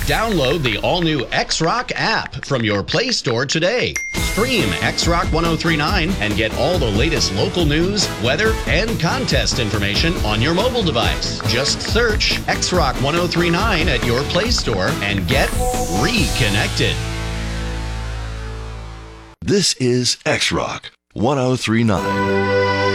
Download the all-new X-Rock app from your Play Store today. Stream X-Rock 1039 and get all the latest local news, weather, and contest information on your mobile device. Just search X-Rock 1039 at your Play Store and get reconnected. This is X-Rock 1039.